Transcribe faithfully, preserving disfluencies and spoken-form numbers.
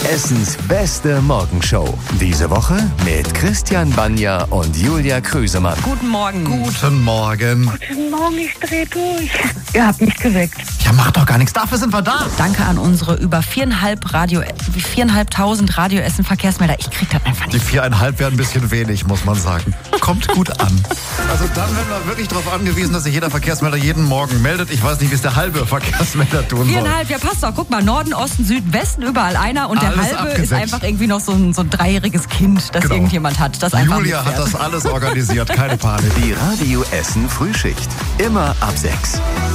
Hessens beste Morgenshow. Diese Woche mit Christian Banja und Julia Krüsemann. Guten Morgen. Guten Morgen. Guten Morgen, ich dreh durch. Ihr habt mich geweckt. Ja, macht doch gar nichts. Dafür sind wir da. Danke an unsere über viereinhalb Radio, viereinhalbtausend Radio Essen Verkehrsmelder. Ich krieg das einfach Die nicht. viereinhalb wären ein bisschen wenig, muss man sagen. Kommt gut an. Also dann werden wir wirklich darauf angewiesen, dass sich jeder Verkehrsmelder jeden Morgen meldet. Ich weiß nicht, wie es der halbe Verkehrsmelder tun soll. Viereinhalb, ja passt doch. Guck mal, Norden, Osten, Süden, Westen, überall einer. Und der Alles halbe abgedeckt. ist einfach irgendwie noch so ein, so ein dreijähriges Kind, das Genau. irgendjemand hat. Das einfach Julia hat mitfährt. das alles organisiert. Keine Panik. Die Radio Essen Frühschicht. Immer ab sechs.